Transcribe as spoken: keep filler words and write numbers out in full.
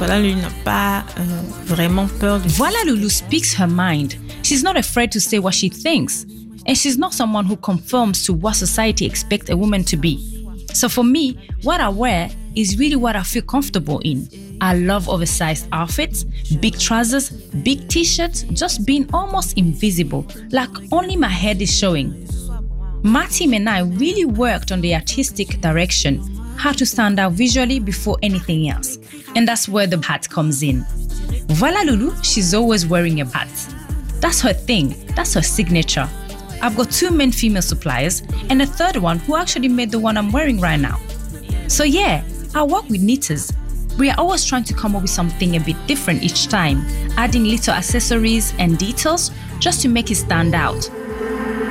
Voilà Lulu n'a pas euh, vraiment peur de... Voilà Lulu speaks her mind. She's not afraid to say what she thinks. And she's not someone who conforms to what society expects a woman to be. So for me, what I wear is really what I feel comfortable in. I love oversized outfits, big trousers, big t-shirts, just being almost invisible, like only my head is showing. My team and I really worked on the artistic direction, how to stand out visually before anything else. And that's where the hat comes in. Voilà Lulu, she's always wearing a hat. That's her thing, that's her signature. I've got two main female suppliers and a third one who actually made the one I'm wearing right now. So yeah, I work with knitters. We are always trying to come up with something a bit different each time, adding little accessories and details just to make it stand out.